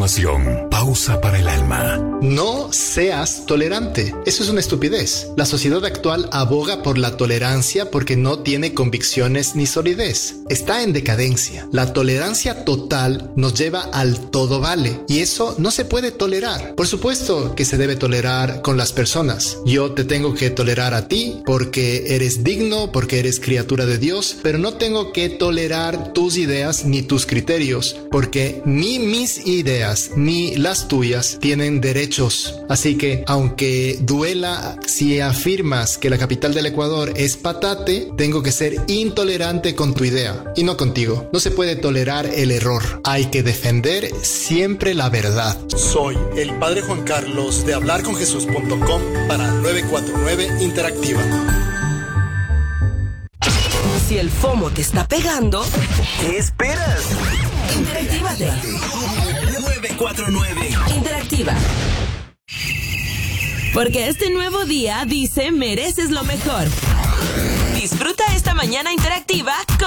continuación, pausa para el alma. No seas tolerante. Eso es una estupidez. La sociedad actual aboga por la tolerancia porque no tiene convicciones ni solidez. Está en decadencia. La tolerancia total nos lleva al todo vale y eso no se puede tolerar. Por supuesto que se debe tolerar con las personas. Yo te tengo que tolerar a ti porque eres digno, porque eres criatura de Dios, pero no tengo que tolerar tus ideas ni tus criterios, porque ni mis ideas ni las tuyas tienen derechos. Así que, aunque duela si afirmas que la capital del Ecuador es Patate, tengo que ser intolerante con tu idea y no contigo. No se puede tolerar el error. Hay que defender siempre la verdad. Soy el Padre Juan Carlos de hablarconjesús.com para 949 Interactiva. Si el FOMO te está pegando, ¿qué esperas? Interactívate. 949 Interactiva. Porque este nuevo día dice mereces lo mejor. Disfruta esta mañana interactiva